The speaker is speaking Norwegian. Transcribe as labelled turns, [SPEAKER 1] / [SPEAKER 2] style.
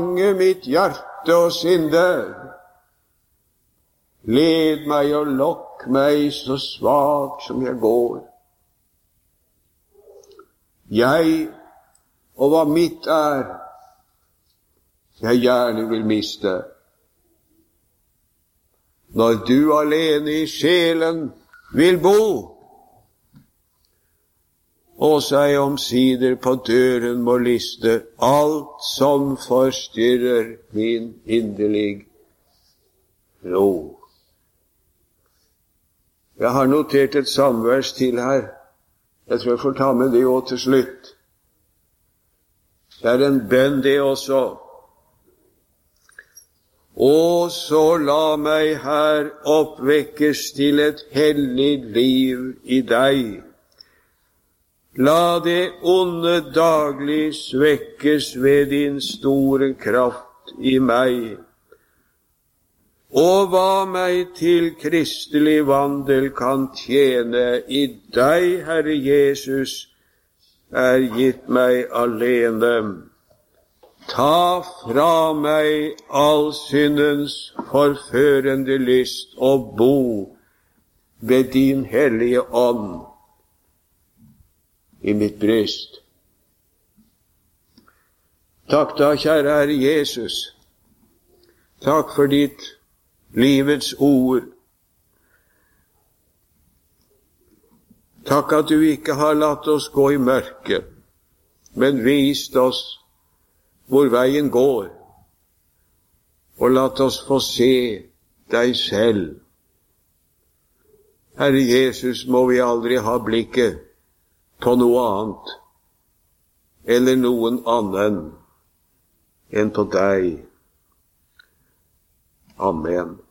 [SPEAKER 1] mitt hjerte og sinne. Led meg og lokk meg så svak som jeg går. Jeg og hva mitt jeg gjerne vil miste. Når du alene i sjelen vil bo, og seg omsider på døren må liste alt som forstyrrer min inderlig ro. Jeg har notert et samvers til her. Jeg tror jeg får ta med det også til slutt. Det er en bønn det også. Og så la meg her oppvekkes til et hellig liv i deg. La det onde daglig svekkes ved din store kraft i meg. Og hva meg til kristelig vandel kan tjene i deg, Herre Jesus, gitt meg alene. Ta fra meg all syndens forførende lyst og bo ved din hellige ånd i mitt bryst. Takk da, kjære Herre Jesus. Takk for ditt livets ord. Takk at du ikke har latt oss gå i mørket, men vist oss hvor veien går, og latt oss få se deg selv. Herre Jesus, må vi aldri ha blikket på noe annet, eller noen annen enn på deg. Amen.